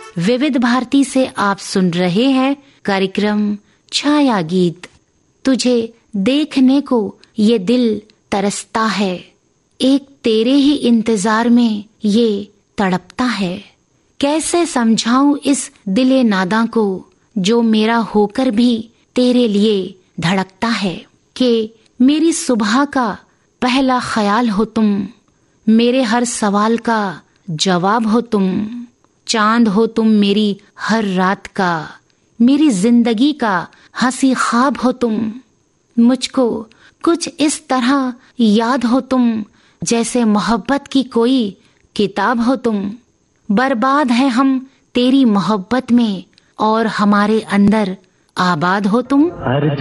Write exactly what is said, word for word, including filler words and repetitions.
विविध भारती से आप सुन रहे हैं कार्यक्रम छाया गीत। तुझे देखने को ये दिल तरसता है, एक तेरे ही इंतजार में ये तड़पता है। कैसे समझाऊं इस दिले नादा को जो मेरा होकर भी तेरे लिए धड़कता है। कि मेरी सुबह का पहला ख्याल हो तुम, मेरे हर सवाल का जवाब हो तुम। चांद हो तुम मेरी हर रात का, मेरी जिंदगी का हंसी ख्वाब हो तुम। मुझको कुछ इस तरह याद हो तुम, जैसे मोहब्बत की कोई किताब हो तुम। बर्बाद है हम तेरी मोहब्बत में और हमारे अंदर आबाद हो तुम।